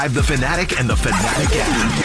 I'm the Fanatic and the Fanatic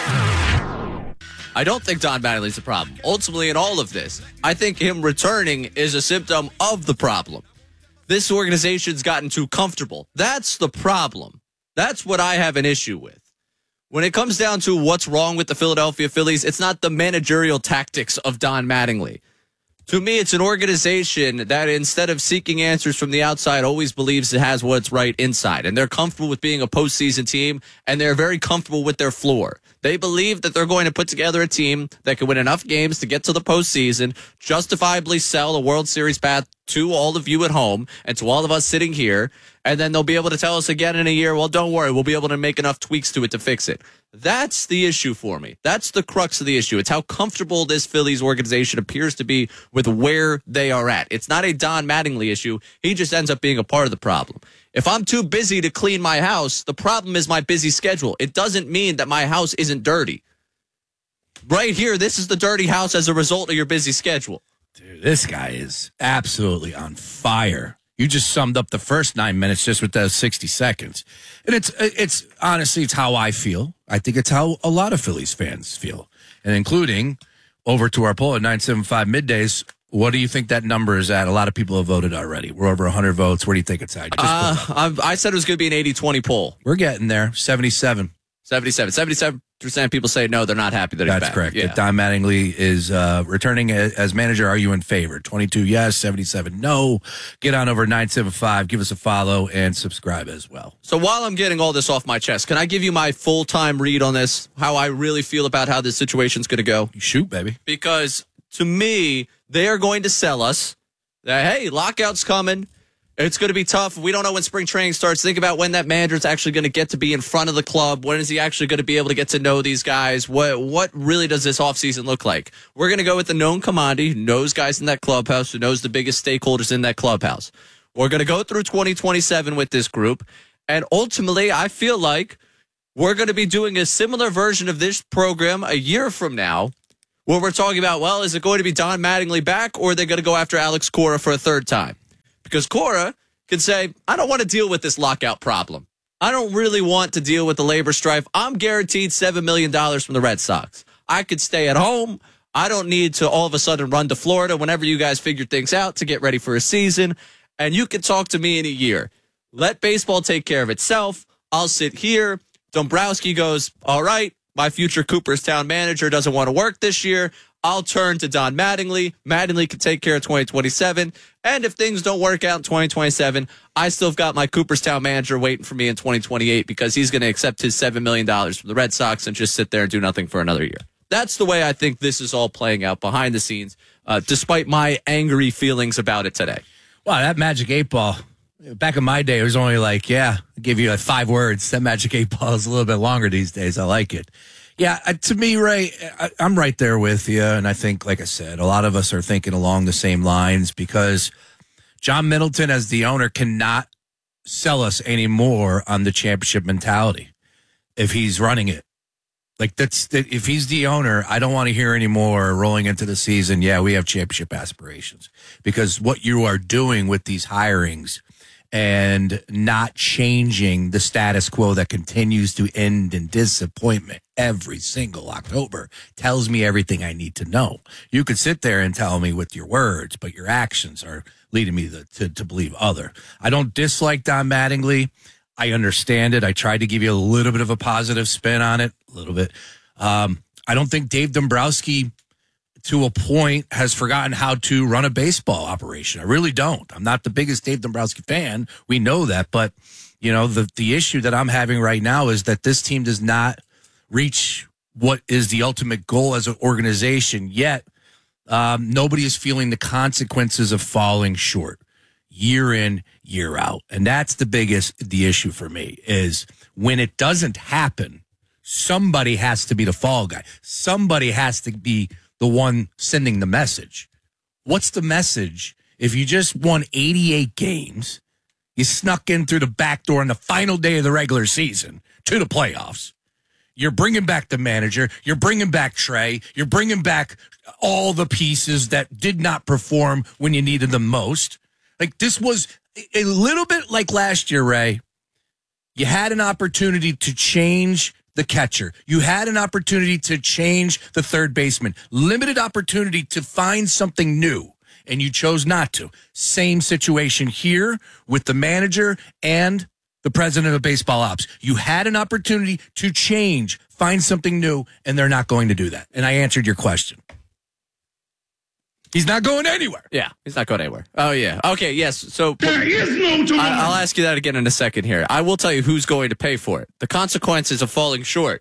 app. I don't think Don Mattingly's the problem. Ultimately, in all of this, I think him returning is a symptom of the problem. This organization's gotten too comfortable. That's the problem. That's what I have an issue with. When it comes down to what's wrong with the Philadelphia Phillies, it's not the managerial tactics of Don Mattingly. To me, it's an organization that instead of seeking answers from the outside, always believes it has what's right inside. And they're comfortable with being a postseason team, and they're very comfortable with their floor. They believe that they're going to put together a team that can win enough games to get to the postseason, justifiably sell a World Series path to all of you at home and to all of us sitting here, and then they'll be able to tell us again in a year, well, don't worry, we'll be able to make enough tweaks to it to fix it. That's the issue for me. That's the crux of the issue. It's how comfortable this Phillies organization appears to be with where they are at. It's not a Don Mattingly issue. He just ends up being a part of the problem. If I'm too busy to clean my house, the problem is my busy schedule. It doesn't mean that my house isn't dirty. Right here, this is the dirty house as a result of your busy schedule. Dude, this guy is absolutely on fire. You just summed up the first 9 minutes just with those 60 seconds. And it's honestly, it's how I feel. I think it's how a lot of Phillies fans feel. And including over to our poll at 975 middays. What do you think that number is at? A lot of people have voted already. We're over 100 votes. Where do you think it's at? I said it was going to be an 80-20 poll. We're getting there. 77. 77% of people say no, they're not happy that he's back. That's correct. Yeah. If Don Mattingly is returning as manager, are you in favor? 22 yes, 77 no. Get on over 975. Give us a follow and subscribe as well. So while I'm getting all this off my chest, can I give you my full-time read on this, how I really feel about how this situation's going to go? You shoot, baby. Because to me, they are going to sell us that, hey, lockout's coming. It's going to be tough. We don't know when spring training starts. Think about when that manager's actually going to get to be in front of the club. When is he actually going to be able to get to know these guys? What really does this offseason look like? We're going to go with the known commodity who knows guys in that clubhouse, who knows the biggest stakeholders in that clubhouse. We're going to go through 2027 with this group. And ultimately, I feel like we're going to be doing a similar version of this program a year from now, where we're talking about, well, is it going to be Don Mattingly back, or are they going to go after Alex Cora for a third time? Because Cora can say, I don't want to deal with this lockout problem. I don't really want to deal with the labor strife. I'm guaranteed $7 million from the Red Sox. I could stay at home. I don't need to all of a sudden run to Florida whenever you guys figure things out to get ready for a season. And you can talk to me in a year. Let baseball take care of itself. I'll sit here. Dombrowski goes, all right, my future Cooperstown manager doesn't want to work this year. I'll turn to Don Mattingly. Mattingly can take care of 2027. And if things don't work out in 2027, I still have got my Cooperstown manager waiting for me in 2028 because he's going to accept his $7 million from the Red Sox and just sit there and do nothing for another year. That's the way I think this is all playing out behind the scenes, despite my angry feelings about it today. Wow, that Magic 8 Ball, back in my day, it was only like, I'll give you like 5 words. That Magic 8 Ball is a little bit longer these days. I like it. Yeah, to me, Ray, I'm right there with you. And I think, like I said, a lot of us are thinking along the same lines because John Middleton, as the owner, cannot sell us anymore on the championship mentality if he's running it. Like, if he's the owner, I don't want to hear anymore rolling into the season, we have championship aspirations. Because what you are doing with these hirings and not changing the status quo that continues to end in disappointment every single October tells me everything I need to know. You could sit there and tell me with your words, but your actions are leading me to believe other. I don't dislike Don Mattingly. I understand it. I tried to give you a little bit of a positive spin on it, a little bit. I don't think Dave Dombrowski, to a point, has forgotten how to run a baseball operation. I really don't. I'm not the biggest Dave Dombrowski fan. We know that. But, the issue that I'm having right now is that this team does not reach what is the ultimate goal as an organization, yet nobody is feeling the consequences of falling short year in, year out. And that's the issue for me is when it doesn't happen, somebody has to be the fall guy. Somebody has to be the one sending the message. What's the message if you just won 88 games, you snuck in through the back door on the final day of the regular season to the playoffs? You're bringing back the manager. You're bringing back Trey. You're bringing back all the pieces that did not perform when you needed them most. Like, this was a little bit like last year, Ray. You had an opportunity to change the catcher. You had an opportunity to change the third baseman. Limited opportunity to find something new, and you chose not to. Same situation here with the manager and the president of baseball ops. You had an opportunity to change, find something new, and they're not going to do that. And I answered your question. He's not going anywhere. Yeah, he's not going anywhere. Oh, yeah. Okay, yes. So there is no tomorrow. I'll ask you that again in a second here. I will tell you who's going to pay for it. The consequences of falling short.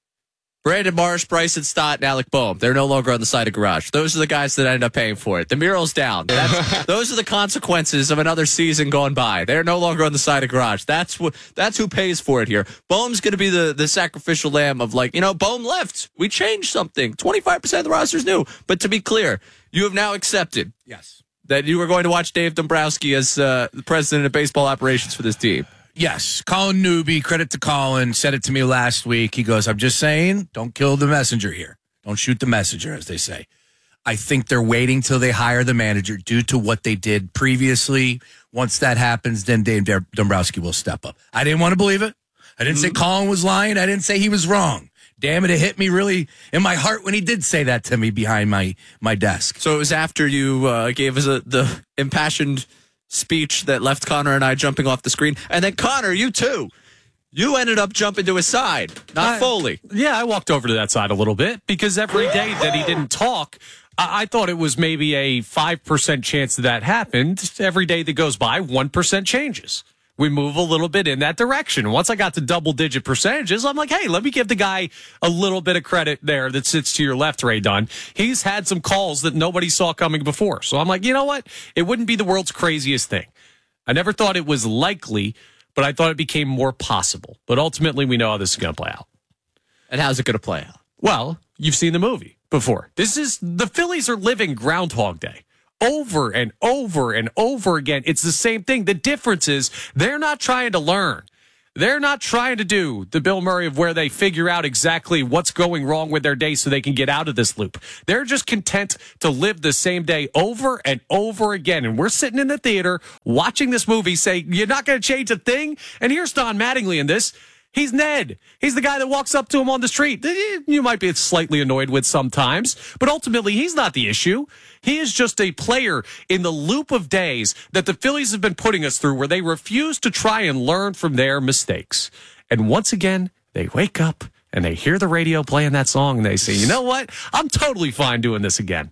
Brandon Marsh, Bryson Stott, and Alec Boehm. They're no longer on the side of garage. Those are the guys that end up paying for it. The mural's down. Those are the consequences of another season going by. They're no longer on the side of garage. That's who pays for it here. Boehm's going to be the sacrificial lamb of Boehm left. We changed something. 25% of the roster's new. But to be clear, you have now accepted that you are going to watch Dave Dombrowski as the president of baseball operations for this team. Yes, Colin Newby, credit to Colin, said it to me last week. He goes, I'm just saying, don't kill the messenger here. Don't shoot the messenger, as they say. I think they're waiting till they hire the manager due to what they did previously. Once that happens, then Dave Dombrowski will step up. I didn't want to believe it. I didn't say Colin was lying. I didn't say he was wrong. Damn it, it hit me really in my heart when he did say that to me behind my desk. So it was after you gave us the impassioned speech that left Connor and I jumping off the screen. And then Connor, you too. You ended up jumping to his side, not Foley. Yeah, I walked over to that side a little bit because every day that he didn't talk, I thought it was maybe a 5% chance that happened. Every day that goes by, 1% changes. We move a little bit in that direction. Once I got to double-digit percentages, I'm like, hey, let me give the guy a little bit of credit there that sits to your left, Ray Dunn. He's had some calls that nobody saw coming before. So I'm like, you know what? It wouldn't be the world's craziest thing. I never thought it was likely, but I thought it became more possible. But ultimately, we know how this is going to play out. And how's it going to play out? Well, you've seen the movie before. The Phillies are living Groundhog Day. Over and over and over again. It's the same thing. The difference is they're not trying to learn. They're not trying to do the Bill Murray of where they figure out exactly what's going wrong with their day so they can get out of this loop. They're just content to live the same day over and over again. And we're sitting in the theater watching this movie say, you're not going to change a thing? And here's Don Mattingly in this. He's Ned. He's the guy that walks up to him on the street. You might be slightly annoyed with sometimes, but ultimately he's not the issue. He is just a player in the loop of days that the Phillies have been putting us through where they refuse to try and learn from their mistakes. And once again, they wake up and they hear the radio playing that song and they say, you know what? I'm totally fine doing this again.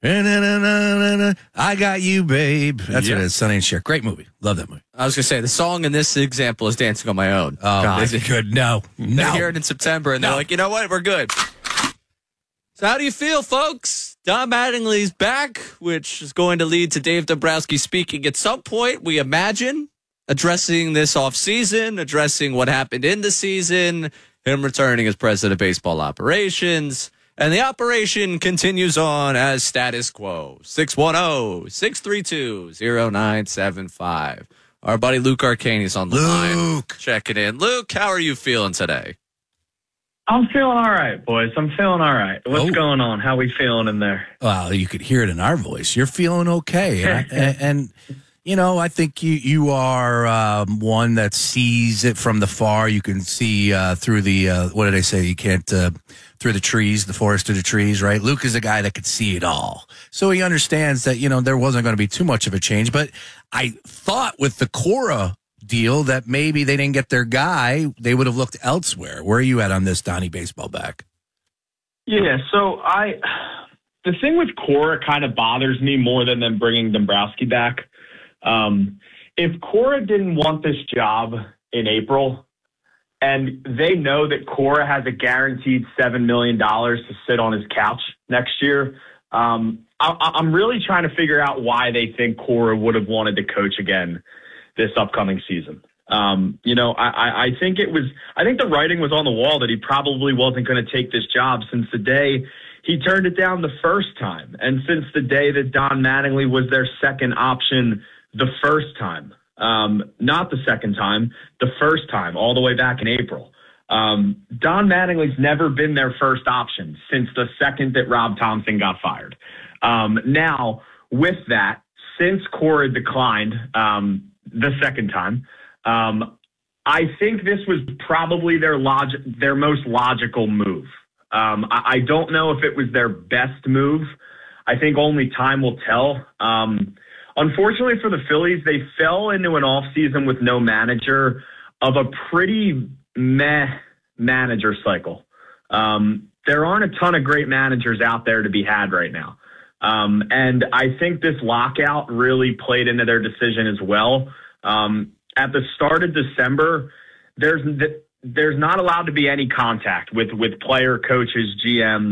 I got you, babe. That's what it is. Sonny and Cher. Great movie. Love that movie. I was going to say, the song in this example is Dancing on My Own. Oh, God. Good. No. They hear it in September, and they're like, you know what? We're good. So how do you feel, folks? Don Mattingly's back, which is going to lead to Dave Dombrowski speaking at some point, we imagine, addressing this offseason, addressing what happened in the season, him returning as president of baseball operations. And the operation continues on as status quo. 610-632-0975. Our buddy Luke Arcani is on the line. Checking in. Luke, how are you feeling today? I'm feeling all right, boys. I'm feeling all right. What's going on? How we feeling in there? Well, you could hear it in our voice. You're feeling okay. and you know, I think you are one that sees it from the far. You can see through the, what did I say? You can't, through the trees, the forest of the trees, right? Luke is a guy that could see it all. So he understands that, there wasn't going to be too much of a change. But I thought with the Cora deal that maybe they didn't get their guy, they would have looked elsewhere. Where are you at on this, Donnie Baseball back? Yeah, so the thing with Cora kind of bothers me more than them bringing Dombrowski back. If Cora didn't want this job in April and they know that Cora has a guaranteed $7 million to sit on his couch next year, I'm really trying to figure out why they think Cora would have wanted to coach again this upcoming season. I think the writing was on the wall that he probably wasn't going to take this job since the day he turned it down the first time. And since the day that Don Mattingly was their second option the first time, not the second time, the first time, all the way back in April. Don Mattingly's never been their first option since the second that Rob Thompson got fired. Now, with that, since Cora declined the second time, I think this was probably their most logical move. I don't know if it was their best move. I think only time will tell. Unfortunately for the Phillies, they fell into an offseason with no manager of a pretty meh manager cycle. There aren't a ton of great managers out there to be had right now. And I think this lockout really played into their decision as well. At the start of December, there's not allowed to be any contact with player, coaches, GMs,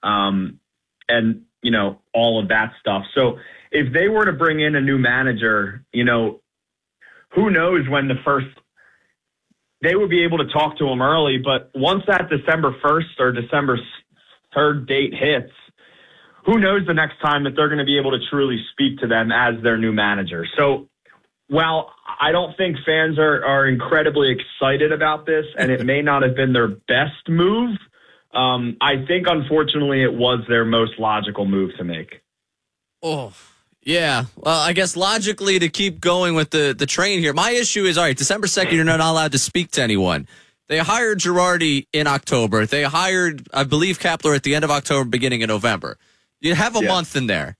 and, you know, all of that stuff. So if they were to bring in a new manager, you know, who knows when they would be able to talk to him early, but once that December 1st or December 3rd date hits, who knows the next time that they're going to be able to truly speak to them as their new manager. So while I don't think fans are incredibly excited about this, and it may not have been their best move, I think, unfortunately, it was their most logical move to make. Oh, yeah. Well, I guess logically, to keep going with the train here, my issue is, all right, December 2nd, you're not allowed to speak to anyone. They hired Girardi in October. They hired, I believe, Kapler at the end of October, beginning of November. You have a month in there.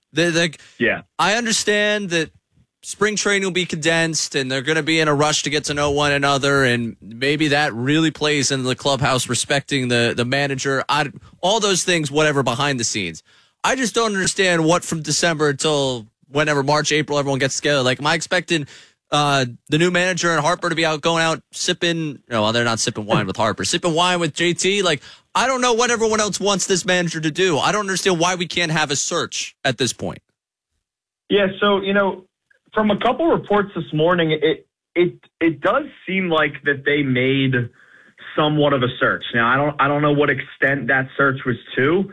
I understand that spring training will be condensed and they're going to be in a rush to get to know one another, and maybe that really plays into the clubhouse respecting the manager. All those things, whatever, behind the scenes. I just don't understand what from December until whenever, March, April, everyone gets together. Like, am I expecting the new manager and Harper to be going out sipping? No, well, they're not sipping wine with Harper. Sipping wine with JT? Like, I don't know what everyone else wants this manager to do. I don't understand why we can't have a search at this point. Yeah, so, you know, from a couple reports this morning, it does seem like that they made somewhat of a search. Now, I don't know what extent that search was to.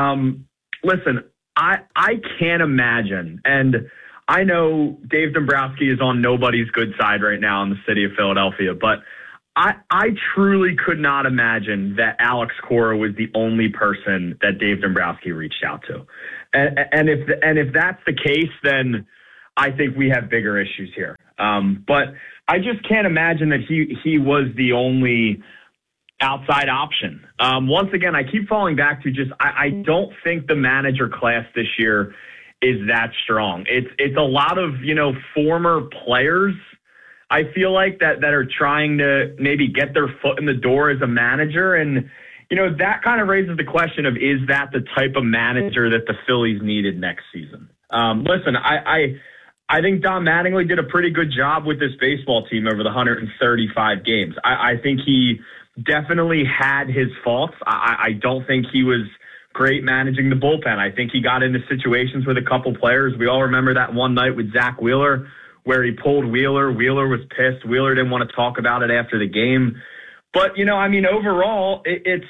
Listen, I can't imagine, and I know Dave Dombrowski is on nobody's good side right now in the city of Philadelphia, but I truly could not imagine that Alex Cora was the only person that Dave Dombrowski reached out to. And if that's the case, then I think we have bigger issues here. But I just can't imagine that he was the only outside option. Once again, I keep falling back to just I don't think the manager class this year is that strong. It's a lot of, you know, former players, I feel like, that are trying to maybe get their foot in the door as a manager. And, you know, that kind of raises the question of, is that the type of manager that the Phillies needed next season? Listen, I think Don Mattingly did a pretty good job with this baseball team over the 135 games. I think he definitely had his faults. I don't think he was great managing the bullpen. I think he got into situations with a couple players. We all remember that one night with Zach Wheeler where he pulled Wheeler. Wheeler was pissed. Wheeler didn't want to talk about it after the game. But, you know, I mean, overall,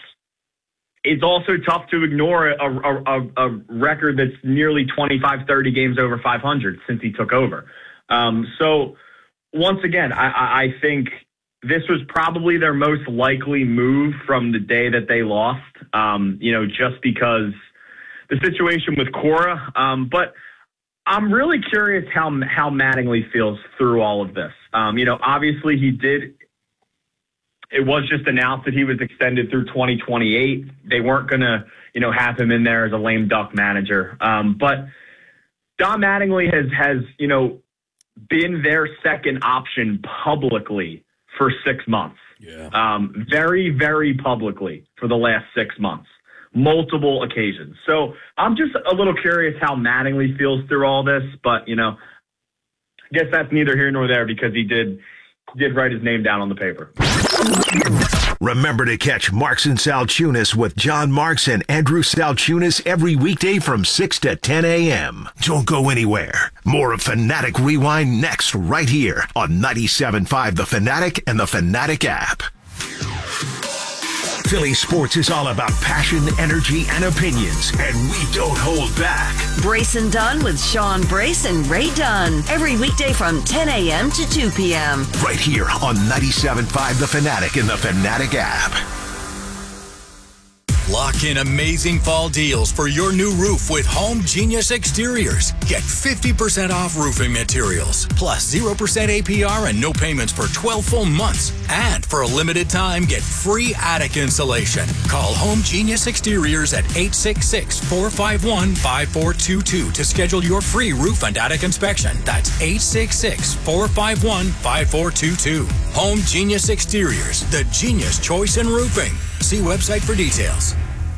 it's also tough to ignore a record that's nearly 25, 30 games over 500 since he took over. So, once again, I think this was probably their most likely move from the day that they lost, you know, just because the situation with Cora. But I'm really curious how Mattingly feels through all of this. You know, obviously it was just announced that he was extended through 2028. They weren't going to, you know, have him in there as a lame duck manager. But Don Mattingly has, you know, been their second option publicly for 6 months. Yeah. Very, very publicly for the last 6 months. Multiple occasions. So I'm just a little curious how Mattingly feels through all this, but, you know, I guess that's neither here nor there because he did write his name down on the paper. Remember to catch Marks and Salchunas with John Marks and Andrew Salchunas every weekday from 6 to 10 a.m. Don't go anywhere. More of Fanatic Rewind next right here on 97.5 The Fanatic and the Fanatic app. Philly sports is all about passion, energy, and opinions, and we don't hold back. Brace and Dunn with Sean Brace and Ray Dunn. Every weekday from 10 a.m. to 2 p.m. Right here on 97.5 The Fanatic and the Fanatic app. Lock in amazing fall deals for your new roof with Home Genius Exteriors. Get 50% off roofing materials, plus 0% APR and no payments for 12 full months. And for a limited time, get free attic insulation. Call Home Genius Exteriors at 866-451-5422 to schedule your free roof and attic inspection. That's 866-451-5422. Home Genius Exteriors, the genius choice in roofing. See website for details.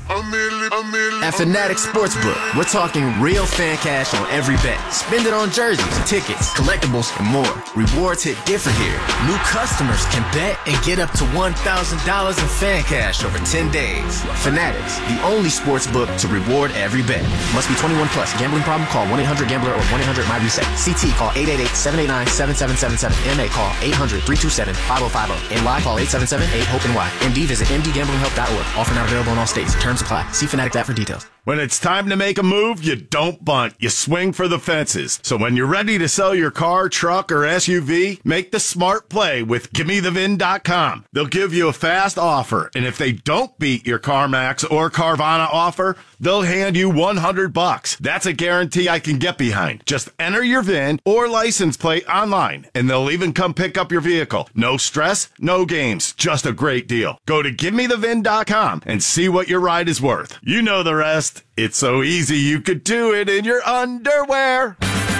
At Fanatic Sportsbook, we're talking real fan cash on every bet. Spend it on jerseys, tickets, collectibles, and more. Rewards hit different here. New customers can bet and get up to $1,000 in fan cash over 10 days. Fanatics, the only sportsbook to reward every bet. Must be 21 plus. Gambling problem? Call 1-800-GAMBLER or 1-800-MY-RESET. CT, call 888-789-7777. MA, call 800-327-5050. NY, call 877-8-HOPE-NY. MD, visit mdgamblinghelp.org. Offer not available in all states. Terms apply. See Fanatic app for details. When it's time to make a move, you don't bunt. You swing for the fences. So when you're ready to sell your car, truck, or SUV, make the smart play with GimmeTheVin.com. They'll give you a fast offer, and if they don't beat your CarMax or Carvana offer, they'll hand you $100. That's a guarantee I can get behind. Just enter your VIN or license plate online, and they'll even come pick up your vehicle. No stress, no games, just a great deal. Go to GimmeTheVin.com and see what your ride is worth. You know the rest. It's so easy you could do it in your underwear.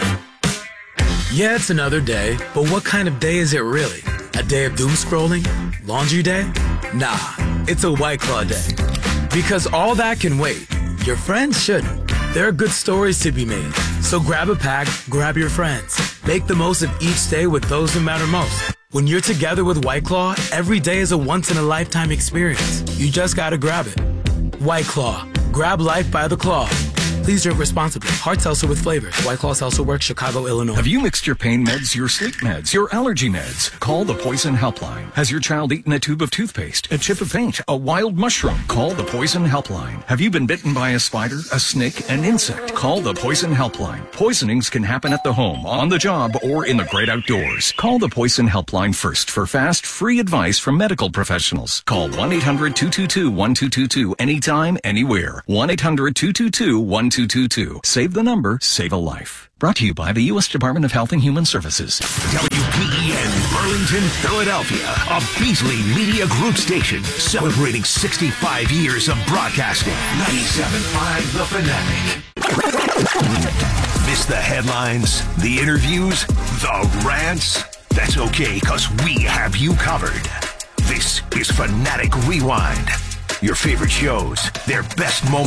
Yeah, it's another day, but what kind of day is it really? A day of doom scrolling? Laundry day? Nah, it's a White Claw day. Because all that can wait. Your friends shouldn't. There are good stories to be made. So grab a pack, grab your friends. Make the most of each day with those who matter most. When you're together with White Claw, every day is a once-in-a-lifetime experience. You just gotta grab it. White Claw. Grab life by the claw. Please drink responsibly. Hard seltzer with flavors. White Claw Seltzer Works, Chicago, Illinois. Have you mixed your pain meds, your sleep meds, your allergy meds? Call the Poison Helpline. Has your child eaten a tube of toothpaste, a chip of paint, a wild mushroom? Call the Poison Helpline. Have you been bitten by a spider, a snake, an insect? Call the Poison Helpline. Poisonings can happen at the home, on the job, or in the great outdoors. Call the Poison Helpline first for fast, free advice from medical professionals. Call 1-800-222-1222 anytime, anywhere. 1-800-222-1222. Save the number, save a life. Brought to you by the U.S. Department of Health and Human Services. WPEN Burlington, Philadelphia, a Beasley Media Group station celebrating 65 years of broadcasting. 97.5 The Fanatic. Miss the headlines, the interviews, the rants? That's okay, because we have you covered. This is Fanatic Rewind. Your favorite shows, their best moments.